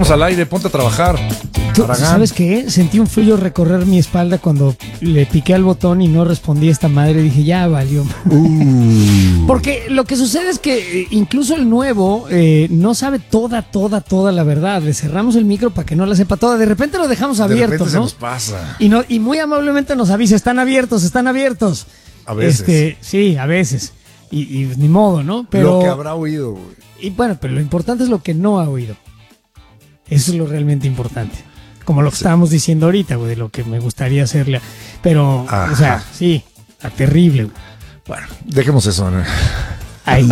estamos al aire, ponte a trabajar. ¿Sabes qué? Sentí un frío recorrer mi espalda cuando le piqué al botón y no respondí a esta madre. Dije, ya valió. Porque lo que sucede es que incluso el nuevo no sabe toda la verdad. Le cerramos el micro para que no la sepa toda. De repente lo dejamos abierto, de repente ¿no? se nos pasa. Y muy amablemente nos avisa, están abiertos. A veces. Sí, a veces. Y ni modo, ¿no? Pero, lo que habrá oído, güey. Y bueno, pero lo importante es lo que no ha oído. Eso es lo realmente importante. Como lo que estábamos diciendo ahorita, güey, de lo que me gustaría hacerle. Pero, Ajá. o sea, sí, está terrible, güey. Bueno, dejemos eso, ¿no? Ahí.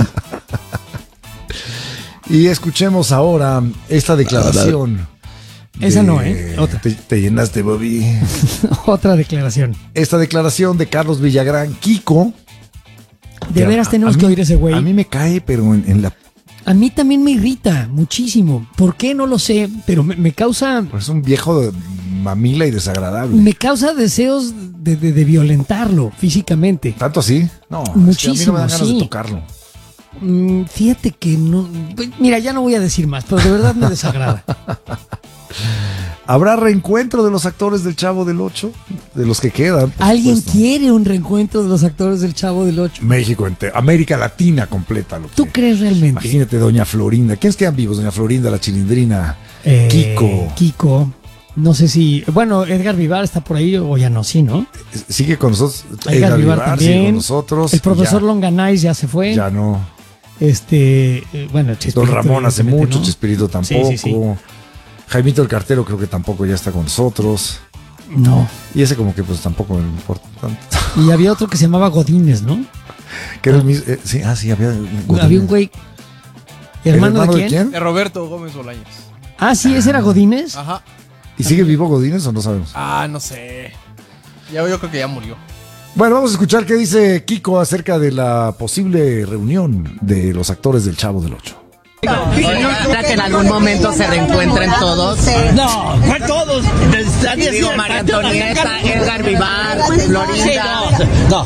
Y escuchemos ahora esta declaración. Esa no, ¿eh? Otra. Te llenaste, Bobby. Otra declaración. Esta declaración de Carlos Villagrán, Kiko. De veras tenemos que oír ese güey. A mí me cae, pero en la... A mí también me irrita muchísimo. ¿Por qué? No lo sé, pero me causa... Pues es un viejo mamila y desagradable. Me causa deseos de violentarlo físicamente. ¿Tanto así? No, muchísimo, es que a mí no me dan ganas sí. de tocarlo. Fíjate que no... Mira, ya no voy a decir más, pero de verdad me desagrada. ¿Habrá reencuentro de los actores del Chavo del Ocho? De los que quedan. ¿Alguien quiere un reencuentro de los actores del Chavo del Ocho? México entero, América Latina completa. ¿Tú crees realmente? Imagínate, doña Florinda. ¿Quiénes quedan vivos? Doña Florinda, la Chilindrina, Kiko. No sé si... Bueno, Edgar Vivar está por ahí o ya no, sí, ¿no? Sigue con nosotros. Edgar Vivar también. Sigue con nosotros. El profesor Longanais ya se fue. Ya no. Bueno, Chespirito. Don Ramón hace mucho, ¿no? Chespirito tampoco. Sí. Jaimito el Cartero creo que tampoco ya está con nosotros. No. Y ese como que pues tampoco me importa tanto. Y había otro que se llamaba Godínez, ¿no? Que era el mismo. Sí, había. Había un güey. ¿Hermano de quién? De Roberto Gómez Bolaños. Ah, sí, ese era Godínez. Ajá. ¿Y sigue vivo Godínez o no sabemos? No sé. Yo creo que ya murió. Bueno, vamos a escuchar qué dice Kiko acerca de la posible reunión de los actores del Chavo del Ocho. ¿Para que en algún momento se reencuentren todos? No, no todos. Y digo, María Antonieta, Edgar Vivar, Florinda.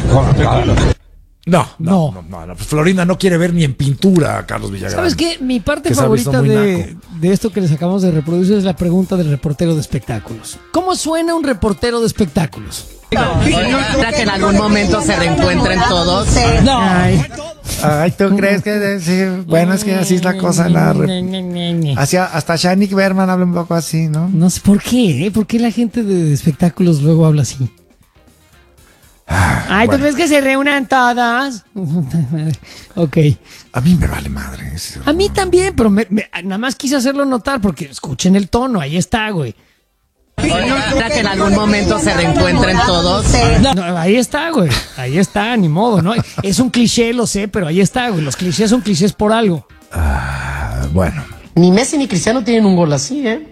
No. Florinda no quiere ver ni en pintura a Carlos Villagrán. ¿Sabes qué? Mi parte Que se ha visto favorita muy de esto que les acabamos de reproducir es la pregunta del reportero de espectáculos. ¿Cómo suena un reportero de espectáculos? ¿Para que en algún momento se reencuentren todos? No. Ay, ¿tú crees que sí? Bueno, es que así es la cosa. Hasta Shanik Berman habla un poco así, ¿no? No sé por qué, ¿eh? ¿Por qué la gente de espectáculos luego habla así? Ay, ¿tú crees que se reúnan todas? Ok. A mí me vale madre. A mí también, pero nada más quise hacerlo notar porque escuchen el tono, ahí está, güey. ¿Para que en algún momento se reencuentren todos? No, ahí está, güey. Ahí está, ni modo, ¿no? Es un cliché, lo sé, pero ahí está, güey. Los clichés son clichés por algo. Bueno. Ni Messi ni Cristiano tienen un gol así, ¿eh?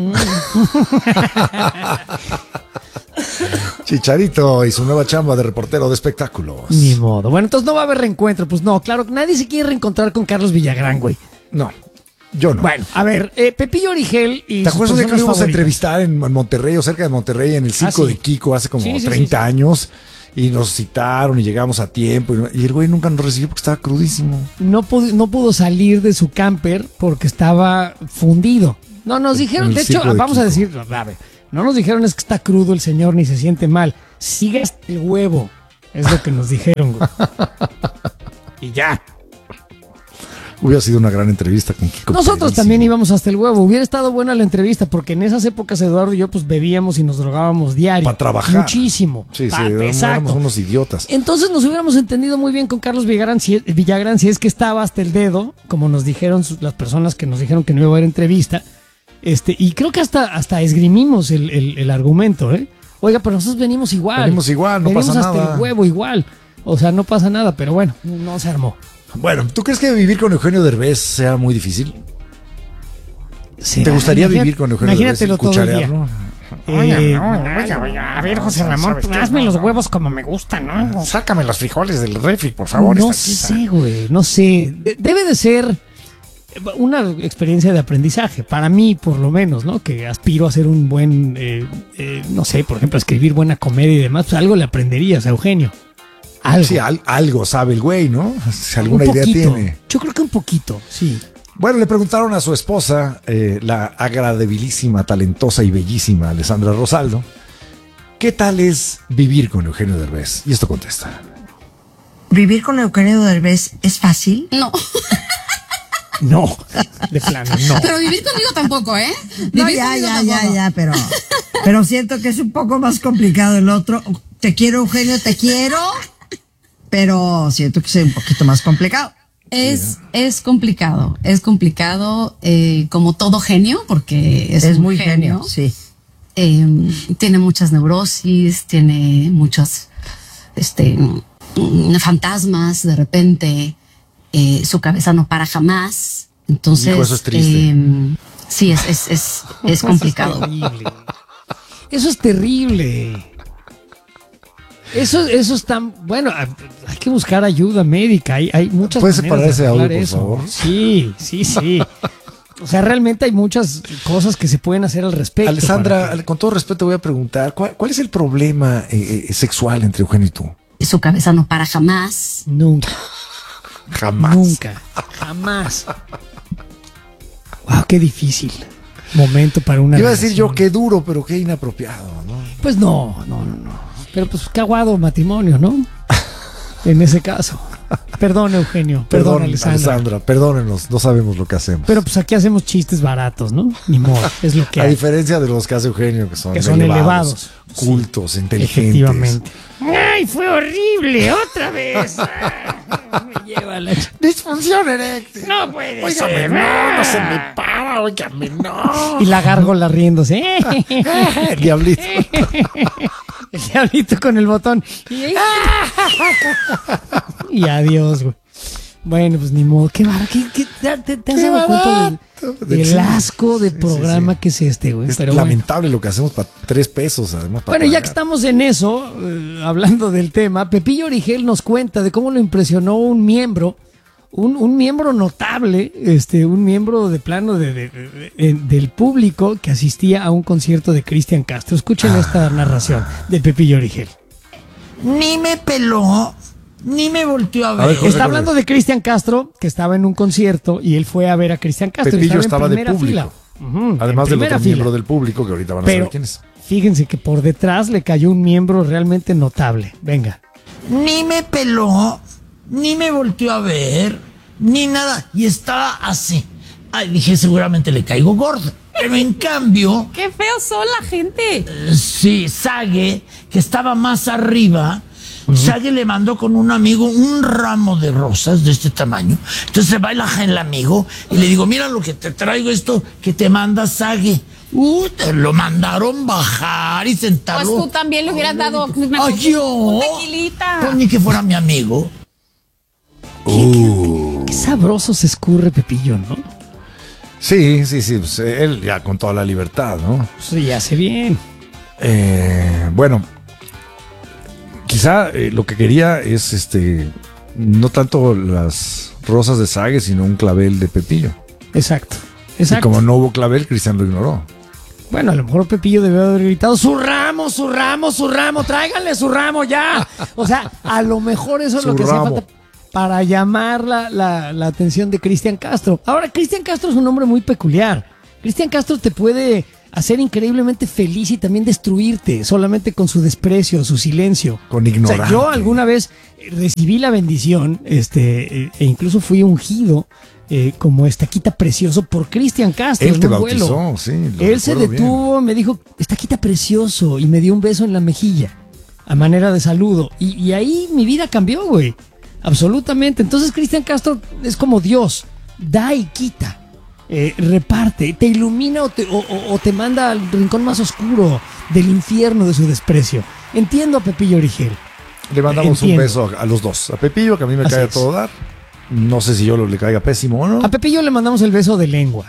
Chicharito y su nueva chamba de reportero de espectáculos. Ni modo. Bueno, entonces no va a haber reencuentro. Pues no, claro, nadie se quiere reencontrar con Carlos Villagrán, güey. No, yo no. Bueno, a ver, Pepillo Origel y ¿te acuerdas de que lo íbamos a favoritas? entrevistar en Monterrey o cerca de Monterrey en el circo sí. de Kiko hace como Sí, 30 años? Y nos citaron y llegamos a tiempo. Y el güey nunca nos recibió porque estaba crudísimo. No pudo salir de su camper porque estaba fundido. No, nos dijeron, de hecho, circo de vamos a Kiko. decir, a ver, no nos dijeron es que está crudo el señor ni se siente mal. Siga el huevo. Es lo que nos dijeron, güey. Y ya. Hubiera sido una gran entrevista con Kiko. Nosotros también íbamos hasta el huevo. Hubiera estado buena la entrevista porque en esas épocas Eduardo y yo pues bebíamos y nos drogábamos diario. Para trabajar. Muchísimo. Sí, Exacto. éramos unos idiotas. Entonces nos hubiéramos entendido muy bien con Carlos Villagrán si es que estaba hasta el dedo, como nos dijeron las personas que nos dijeron que no iba a haber entrevista. Y creo que hasta esgrimimos el argumento, ¿eh? Oiga, pero nosotros venimos igual. Venimos igual, no pasa hasta nada. el huevo igual. O sea, no pasa nada, pero bueno, no se armó. Bueno, ¿tú crees que vivir con Eugenio Derbez sea muy difícil? ¿Será? ¿Te gustaría vivir con Eugenio Derbez? Imagínatelo todo el día. A ver, José Ramón, hazme los huevos como me gustan, ¿no? Sácame los frijoles del refri, por favor. No sé, güey, no sé. Debe de ser una experiencia de aprendizaje, para mí por lo menos, ¿no? Que aspiro a ser un buen, no sé, por ejemplo, a escribir buena comedia y demás, pues algo le aprenderías a Eugenio. Algo. Sí, algo sabe el güey, ¿no? Si alguna Un idea poquito. tiene. Yo creo que un poquito, sí. Bueno, le preguntaron a su esposa, la agradabilísima, talentosa y bellísima Alessandra Rosaldo, ¿qué tal es vivir con Eugenio Derbez? Y esto contesta. ¿Vivir con Eugenio Derbez es fácil? No. No, de plano, no. Pero vivir conmigo tampoco, ¿eh? No, Vivir conmigo tampoco. pero siento que es un poco más complicado el otro. Te quiero, Eugenio, te quiero, pero siento que es un poquito más complicado. Es complicado, como todo genio, porque es muy genio, sí. Tiene muchas neurosis, tiene muchos fantasmas de repente, su cabeza no para jamás, entonces Hijo, eso es triste. Sí, es complicado. Eso es terrible. Eso es tan bueno. Hay que buscar ayuda médica. Hay muchas. ¿Puedes separar ese audio, por eso. favor? Sí. O sea, realmente hay muchas cosas que se pueden hacer al respecto. Alessandra, con todo respeto voy a preguntar, ¿cuál es el problema sexual entre Eugenio y tú? Su cabeza no para jamás. Nunca. Jamás. Jamás. Wow, qué difícil momento para una Iba a decir relación. yo qué duro, pero qué inapropiado, ¿no? Pues no. Pero pues qué aguado matrimonio, ¿no? En ese caso. Perdón, Eugenio. Perdón, Alessandra. Perdónenos, no sabemos lo que hacemos. Pero pues aquí hacemos chistes baratos, ¿no? Ni modo, es lo que A hay. diferencia de los que hace Eugenio, que son elevados. cultos, inteligentes. Efectivamente. ¡Ay, fue horrible! ¡Otra vez! Me lleva la Disfunción eréctil. No puede Óigame, ser. no se me para, óigame, no. Y la gárgola riéndose. El diablito. El diablito con el botón. Y adiós, güey. Bueno, pues ni modo. Qué barato. ¿Te has dado cuenta del asco de programa que es este, güey? Es Pero lamentable lo que hacemos para 3 pesos, además. Bueno, ya que estamos en eso, hablando del tema, Pepillo Origel nos cuenta de cómo lo impresionó un miembro, un miembro notable, un miembro de plano del público que asistía a un concierto de Cristian Castro. Escuchen esta narración de Pepillo Origel. Ni me peló, ni me volteó a ver. A ver, José, Está hablando de Cristian Castro, que estaba en un concierto y él fue a ver a Cristian Castro. Pepillo y estaba en de primera público. fila. Ujú, Además en del primera otro fila. miembro del público, que ahorita van a Pero saber quién es. fíjense que por detrás le cayó un miembro realmente notable. Venga. Ni me peló, ni me volteó a ver, ni nada. Y estaba así. Ay, dije, seguramente le caigo gordo. Pero en cambio, ¡Qué feos son la gente! sí, Sage, que estaba más arriba, Sage le mandó con un amigo un ramo de rosas de este tamaño. Entonces se va el amigo y le digo, mira lo que te traigo, esto que te manda Sage. Te lo mandaron bajar y sentarlo. Pues tú también le hubieras dado una Ay, yo. un tequilita. Pues ni que fuera mi amigo. Qué sabroso se escurre Pepillo, ¿no? Sí, pues, él ya con toda la libertad, ¿no? Sí, hace bien. Bueno, quizá lo que quería es no tanto las rosas de Sage, sino un clavel de Pepillo. Exacto. Y como no hubo clavel, Cristian lo ignoró. Bueno, a lo mejor Pepillo debió haber gritado, su ramo, tráiganle su ramo ya. O sea, a lo mejor eso es lo que hacía falta para llamar la atención de Cristian Castro. Ahora, Cristian Castro es un hombre muy peculiar. Cristian Castro te puede hacer increíblemente feliz y también destruirte solamente con su desprecio, su silencio. Con ignorancia. O sea, yo alguna vez recibí la bendición, e incluso fui ungido como estaquita precioso por Cristian Castro. Él te en un vuelo. bautizó, sí. Él se detuvo, me dijo, estaquita precioso, y me dio un beso en la mejilla, a manera de saludo. Y ahí mi vida cambió, güey. Absolutamente. Entonces Cristian Castro es como Dios, da y quita, reparte, te ilumina o te manda al rincón más oscuro del infierno de su desprecio. Entiendo a Pepillo Origel. Le mandamos un beso a los dos. A Pepillo, que a mí me cae a todo dar. No sé si yo le caiga pésimo o no. A Pepillo le mandamos el beso de lengua.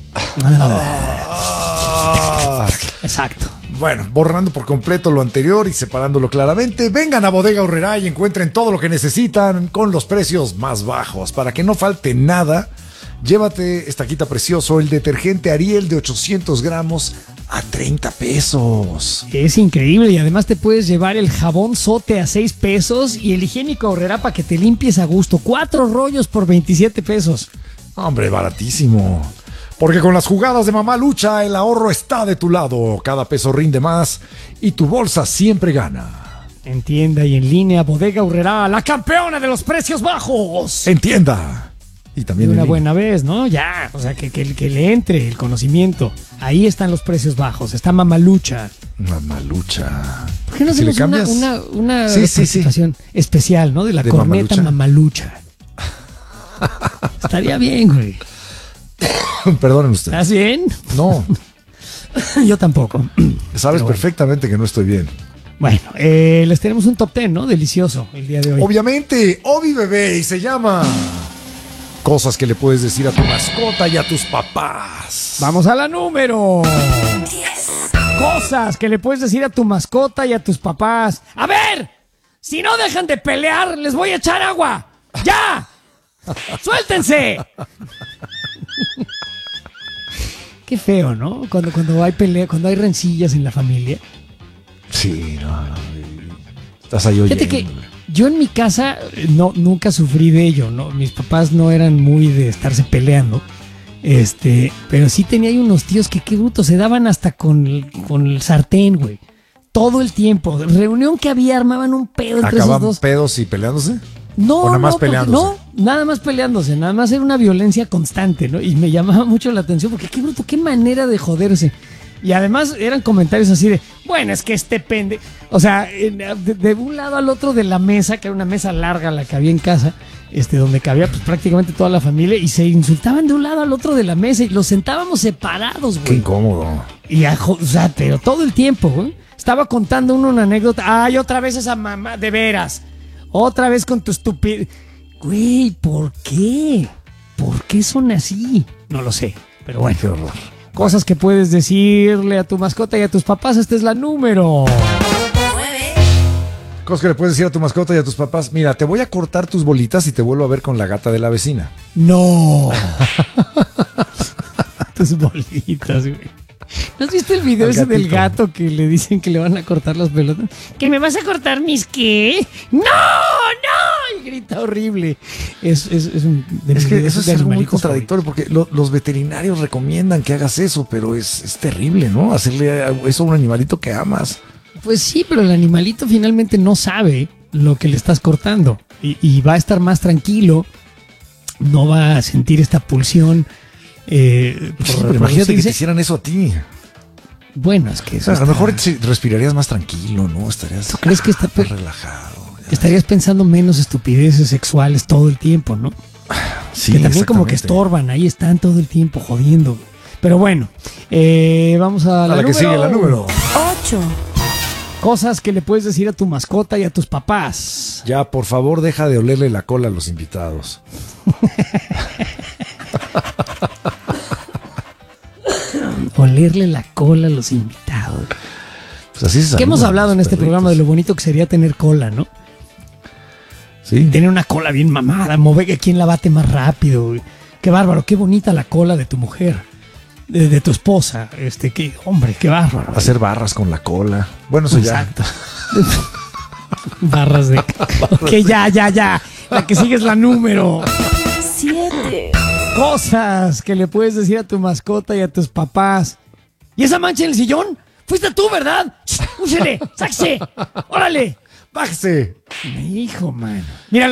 Exacto. Bueno, borrando por completo lo anterior y separándolo claramente, vengan a Bodega Aurrerá y encuentren todo lo que necesitan con los precios más bajos. Para que no falte nada, llévate estaquita precioso, el detergente Ariel de 800 gramos a 30 pesos. Es increíble, y además te puedes llevar el jabón Sote a 6 pesos y el higiénico Aurrerá para que te limpies a gusto. 4 rollos por 27 pesos. Hombre, baratísimo. Porque con las jugadas de Mamá Lucha, el ahorro está de tu lado. Cada peso rinde más y tu bolsa siempre gana. En tienda y en línea, Bodega Aurrerá, la campeona de los precios bajos. En tienda. Y también de en una línea. buena vez, ¿no? Ya, o sea, que le entre el conocimiento. Ahí están los precios bajos. Está Mamalucha. Mamalucha. ¿Por qué no Si le hacemos cambias- una Sí, sí, sí. presentación especial, ¿no? De la ¿De corneta Mamalucha? Mamalucha. Estaría bien, güey. Perdonen usted. ¿Estás bien? No, Yo tampoco. sabes Pero bueno. perfectamente que no estoy bien. Bueno, les tenemos un top 10, ¿no? Delicioso el día de hoy. Obviamente, Obi Bebé, y se llama Cosas que le puedes decir a tu mascota y a tus papás. Vamos a la número 10. Cosas que le puedes decir a tu mascota y a tus papás. A ver, si no dejan de pelear, les voy a echar agua. ¡Ya! ¡Suéltense! Qué feo, ¿no? Cuando hay pelea, cuando hay rencillas en la familia. Sí, no. Estás ahí oyendo. Fíjate que yo en mi casa nunca sufrí de ello, ¿no? Mis papás no eran muy de estarse peleando. Pero sí tenía ahí unos tíos que qué bruto, se daban hasta con el sartén, güey. Todo el tiempo. Reunión que había, armaban un pedo entre esos ¿Acaban dos. pedos y peleándose? No, ¿O nada más porque- peleándose? no, nada más peleándose, nada más era una violencia constante, ¿no? Y me llamaba mucho la atención porque qué bruto, qué manera de joderse. Y además eran comentarios así de, bueno, es que o sea, de un lado al otro de la mesa, que era una mesa larga la que había en casa, donde cabía pues prácticamente toda la familia, y se insultaban de un lado al otro de la mesa y los sentábamos separados, Qué güey. incómodo. Y o sea, pero todo el tiempo, güey. Estaba contando uno una anécdota. Ay, otra vez esa mamá, de veras. Otra vez con tu estupidez. Güey, ¿por qué? ¿Por qué son así? No lo sé, pero bueno. Qué horror. Cosas que puedes decirle a tu mascota y a tus papás. Esta es la número. Cosas que le puedes decir a tu mascota y a tus papás. Mira, te voy a cortar tus bolitas y te vuelvo a ver con la gata de la vecina. No. Tus bolitas, güey. ¿No has visto el video Al ese del gatito. gato que le dicen que le van a cortar las pelotas? ¿Que me vas a cortar mis qué? ¡No! ¡No! Y grita horrible. Es un... Es que eso es de algo muy animalitos contradictorio porque los veterinarios recomiendan que hagas eso, pero es terrible, ¿no? Hacerle eso a un animalito que amas. Pues sí, pero el animalito finalmente no sabe lo que le estás cortando y va a estar más tranquilo, no va a sentir esta pulsión. Sí, pero imagínate que te reproducirse. hicieran eso a ti. Bueno, es que O sea, eso a lo está- mejor respirarías más tranquilo, ¿no? Estarías ¿Tú crees que está más relajado. estarías pensando menos estupideces sexuales todo el tiempo, ¿no? Sí, que también como que exactamente. estorban, ahí están todo el tiempo jodiendo. Pero bueno, vamos a A la que sigue, la número. 8. Cosas que le puedes decir a tu mascota y a tus papás. Ya, por favor, deja de olerle la cola a los invitados. Olerle la cola a los invitados. Pues así se Que hemos saludan hablado los en este perritos. programa de lo bonito que sería tener cola, ¿no? Sí. Tener una cola bien mamada, mover quién la bate más rápido. Güey. Qué bárbaro, qué bonita la cola de tu mujer, de tu esposa. Qué hombre, qué bárbaro. Hacer barras con la cola. Bueno, eso Exacto. Barras de... Ok, ya. La que sigue es la número. 7. Cosas que le puedes decir a tu mascota y a tus papás. ¿Y esa mancha en el sillón? Fuiste tú, ¿verdad? ¡Úsele! ¡Sáquese! ¡Órale! ya. Bájese. Hijo, mano. Mira,